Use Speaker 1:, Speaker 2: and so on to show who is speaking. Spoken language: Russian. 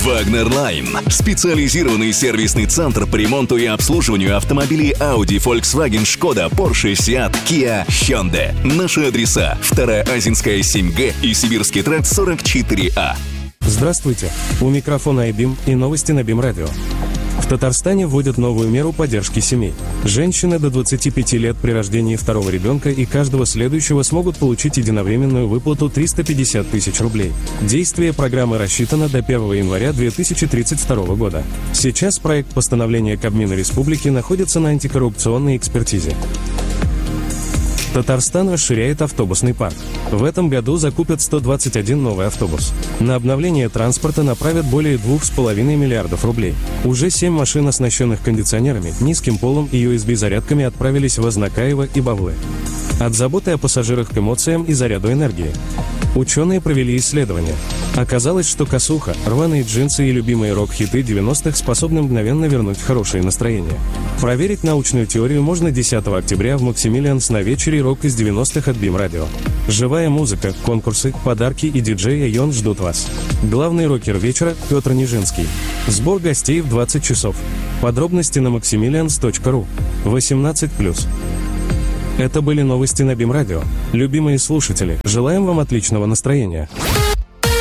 Speaker 1: Wagner Line. Специализированный сервисный центр по ремонту и обслуживанию автомобилей Audi, Volkswagen, Skoda, Porsche, Seat, Kia, Hyundai. Наши адреса: 2-я Азинская 7Г и Сибирский тракт 44А.
Speaker 2: Здравствуйте, у микрофона iBeam и новости на BeamRadio радио. В Татарстане вводят новую меру поддержки семей. Женщины до 25 лет при рождении второго ребенка и каждого следующего смогут получить единовременную выплату 350 тысяч рублей. Действие программы рассчитано до 1 января 2032 года. Сейчас проект постановления Кабмина Республики находится на антикоррупционной экспертизе. Татарстан расширяет автобусный парк. В этом году закупят 121 новый автобус. На обновление транспорта направят более 2,5 миллиардов рублей. Уже 7 машин, оснащенных кондиционерами, низким полом и USB-зарядками, отправились в Азнакаево и Бавлы. От заботы о пассажирах к эмоциям и заряду энергии. Ученые провели исследование. Оказалось, что косуха, рваные джинсы и любимые рок-хиты 90-х способны мгновенно вернуть хорошее настроение. Проверить научную теорию можно 10 октября в Максимилианс на вечере «Рок из 90-х» от BeamRadio. Живая музыка, конкурсы, подарки и диджей Айон ждут вас. Главный рокер вечера – Петр Нижинский. Сбор гостей в 20 часов. Подробности на maximilians.ru. 18+. Это были новости на BeamRadio. Любимые слушатели, желаем вам отличного настроения.